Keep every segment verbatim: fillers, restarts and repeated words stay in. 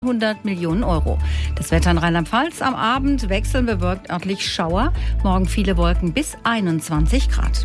neunhundert Millionen Euro. Das Wetter in Rheinland-Pfalz: am Abend wechseln bewölkt, örtlich Schauer. Morgen viele Wolken bis einundzwanzig Grad.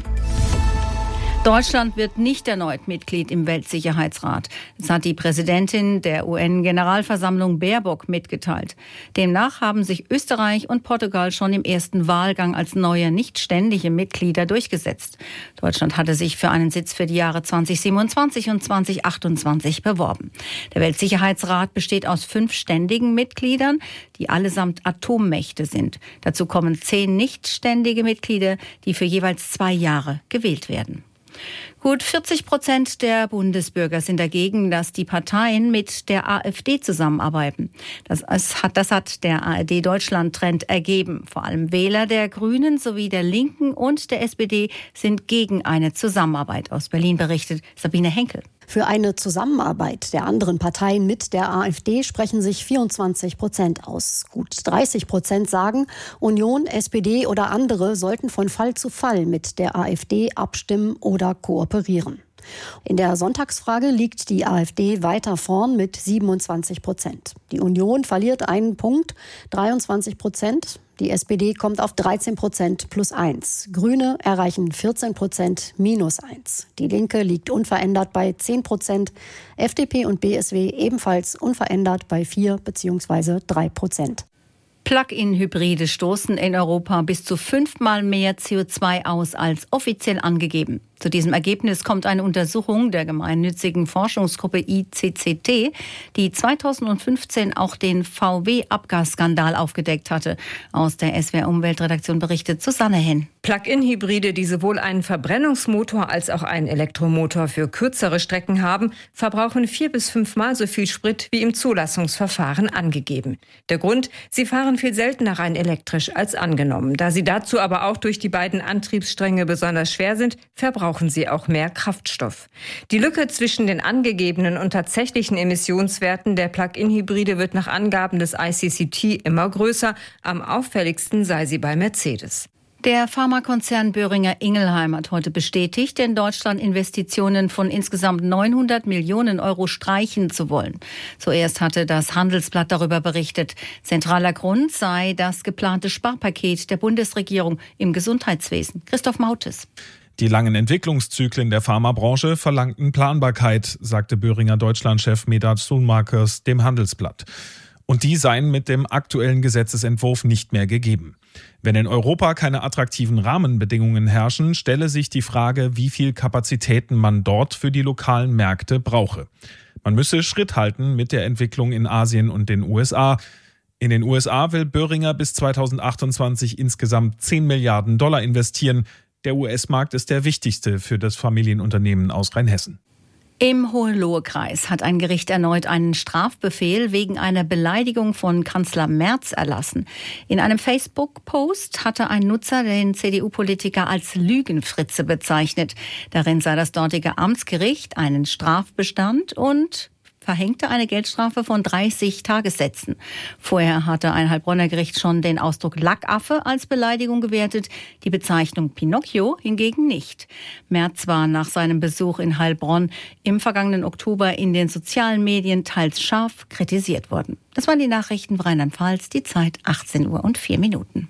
Deutschland wird nicht erneut Mitglied im Weltsicherheitsrat. Das hat die Präsidentin der U N-Generalversammlung Baerbock mitgeteilt. Demnach haben sich Österreich und Portugal schon im ersten Wahlgang als neue nichtständige Mitglieder durchgesetzt. Deutschland hatte sich für einen Sitz für die Jahre zweitausendsiebenundzwanzig und zweitausendachtundzwanzig beworben. Der Weltsicherheitsrat besteht aus fünf ständigen Mitgliedern, die allesamt Atommächte sind. Dazu kommen zehn nichtständige Mitglieder, die für jeweils zwei Jahre gewählt werden. Gut vierzig Prozent der Bundesbürger sind dagegen, dass die Parteien mit der AfD zusammenarbeiten. Das hat, das hat der A R D-Deutschland-Trend ergeben. Vor allem Wähler der Grünen sowie der Linken und der S P D sind gegen eine Zusammenarbeit. Aus Berlin berichtet Sabine Henkel. Für eine Zusammenarbeit der anderen Parteien mit der AfD sprechen sich vierundzwanzig Prozent aus. Gut dreißig Prozent sagen, Union, S P D oder andere sollten von Fall zu Fall mit der AfD abstimmen oder kooperieren. In der Sonntagsfrage liegt die AfD weiter vorn mit siebenundzwanzig Prozent. Die Union verliert einen Punkt, dreiundzwanzig Prozent. Die S P D kommt auf dreizehn Prozent plus eins. Grüne erreichen vierzehn Prozent minus eins. Die Linke liegt unverändert bei zehn Prozent. F D P und B S W ebenfalls unverändert bei vier bzw. drei Prozent. Plug-in-Hybride stoßen in Europa bis zu fünfmal mehr C O zwei aus als offiziell angegeben. Zu diesem Ergebnis kommt eine Untersuchung der gemeinnützigen Forschungsgruppe I C C T, die zweitausendfünfzehn auch den V W-Abgasskandal aufgedeckt hatte. Aus der S W R-Umweltredaktion berichtet Susanne Henn. Plug-in-Hybride, die sowohl einen Verbrennungsmotor als auch einen Elektromotor für kürzere Strecken haben, verbrauchen vier bis fünfmal so viel Sprit wie im Zulassungsverfahren angegeben. Der Grund: sie fahren viel seltener rein elektrisch als angenommen. Da sie dazu aber auch durch die beiden Antriebsstränge besonders schwer sind, verbrauchen sie auch mehr Kraftstoff. Die Lücke zwischen den angegebenen und tatsächlichen Emissionswerten der Plug-in-Hybride wird nach Angaben des I C C T immer größer. Am auffälligsten sei sie bei Mercedes. Der Pharmakonzern Boehringer Ingelheim hat heute bestätigt, in Deutschland Investitionen von insgesamt neunhundert Millionen Euro streichen zu wollen. Zuerst hatte das Handelsblatt darüber berichtet. Zentraler Grund sei das geplante Sparpaket der Bundesregierung im Gesundheitswesen. Christoph Mautes. Die langen Entwicklungszyklen der Pharmabranche verlangten Planbarkeit, sagte Boehringer Deutschlandchef Medard Schoenmakers dem Handelsblatt. Und die seien mit dem aktuellen Gesetzesentwurf nicht mehr gegeben. Wenn in Europa keine attraktiven Rahmenbedingungen herrschen, stelle sich die Frage, wie viel Kapazitäten man dort für die lokalen Märkte brauche. Man müsse Schritt halten mit der Entwicklung in Asien und den U S A. In den U S A will Boehringer bis zweitausendachtundzwanzig insgesamt zehn Milliarden Dollar investieren. Der U S-Markt ist der wichtigste für das Familienunternehmen aus Rheinhessen. Im Hohenlohe-Kreis hat ein Gericht erneut einen Strafbefehl wegen einer Beleidigung von Kanzler Merz erlassen. In einem Facebook-Post hatte ein Nutzer den C D U-Politiker als Lügenfritze bezeichnet. Darin sah das dortige Amtsgericht einen Strafbestand und verhängte eine Geldstrafe von dreißig Tagessätzen. Vorher hatte ein Heilbronner Gericht schon den Ausdruck Lackaffe als Beleidigung gewertet, die Bezeichnung Pinocchio hingegen nicht. Merz war nach seinem Besuch in Heilbronn im vergangenen Oktober in den sozialen Medien teils scharf kritisiert worden. Das waren die Nachrichten Rheinland-Pfalz, die Zeit achtzehn Uhr und vier Minuten.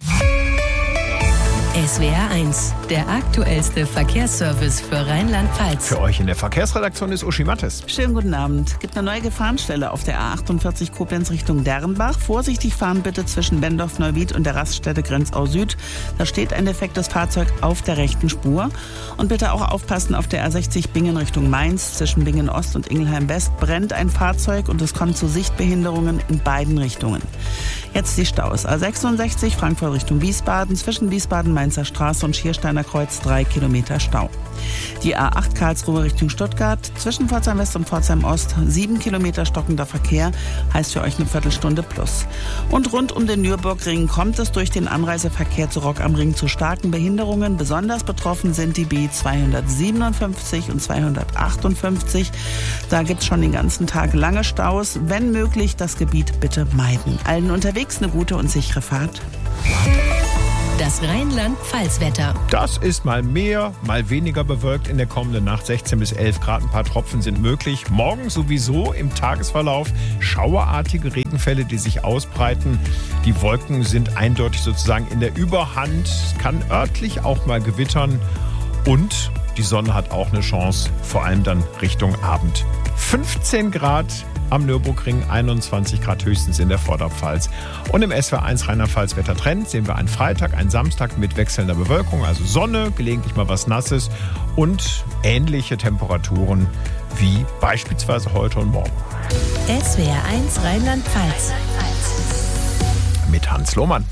S W R eins, der aktuellste Verkehrsservice für Rheinland-Pfalz. Für euch in der Verkehrsredaktion ist Uschi Mattes. Schönen guten Abend. Es gibt eine neue Gefahrenstelle auf der A achtundvierzig Koblenz Richtung Dernbach. Vorsichtig fahren bitte zwischen Bendorf-Neuwied und der Raststätte Grenzau Süd. Da steht ein defektes Fahrzeug auf der rechten Spur. Und bitte auch aufpassen auf der A sechzig Bingen Richtung Mainz. Zwischen Bingen Ost und Ingelheim West brennt ein Fahrzeug und es kommt zu Sichtbehinderungen in beiden Richtungen. Jetzt die Staus. A sechsundsechzig Frankfurt Richtung Wiesbaden. Zwischen Wiesbaden-Mainzer Straße und Schiersteiner Kreuz drei Kilometer Stau. Die A acht Karlsruhe Richtung Stuttgart. Zwischen Pforzheim West und Pforzheim Ost sieben Kilometer stockender Verkehr. Heißt für euch eine Viertelstunde plus. Und rund um den Nürburgring kommt es durch den Anreiseverkehr zu Rock am Ring zu starken Behinderungen. Besonders betroffen sind die B zweihundertsiebenundfünfzig und zweihundertachtundfünfzig. Da gibt es schon den ganzen Tag lange Staus. Wenn möglich, das Gebiet bitte meiden. Allen unterwegs eine gute und sichere Fahrt. Das Rheinland-Pfalz-Wetter. Das ist mal mehr, mal weniger bewölkt in der kommenden Nacht. sechzehn bis elf Grad, ein paar Tropfen sind möglich. Morgen sowieso im Tagesverlauf schauerartige Regenfälle, die sich ausbreiten. Die Wolken sind eindeutig sozusagen in der Überhand. Es kann örtlich auch mal gewittern. Und die Sonne hat auch eine Chance, vor allem dann Richtung Abend. fünfzehn Grad am Nürburgring, einundzwanzig Grad höchstens in der Vorderpfalz. Und im S W R eins Rheinland-Pfalz Wettertrend sehen wir einen Freitag, einen Samstag mit wechselnder Bewölkung, also Sonne, gelegentlich mal was Nasses und ähnliche Temperaturen wie beispielsweise heute und morgen. S W R eins Rheinland-Pfalz. Mit Hans Lohmann.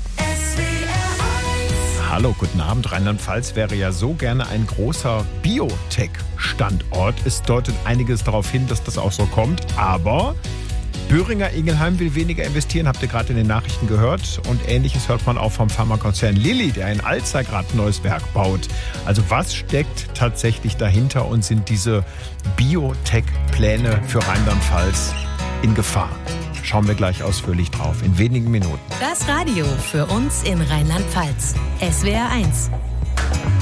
Hallo, guten Abend. Rheinland-Pfalz wäre ja so gerne ein großer Biotech-Standort. Es deutet einiges darauf hin, dass das auch so kommt. Aber Böhringer Ingelheim will weniger investieren, habt ihr gerade in den Nachrichten gehört. Und Ähnliches hört man auch vom Pharmakonzern Lilly, der in Alzey gerade ein neues Werk baut. Also was steckt tatsächlich dahinter und sind diese Biotech-Pläne für Rheinland-Pfalz in Gefahr? Schauen wir gleich ausführlich drauf, in wenigen Minuten. Das Radio für uns in Rheinland-Pfalz. S W R eins.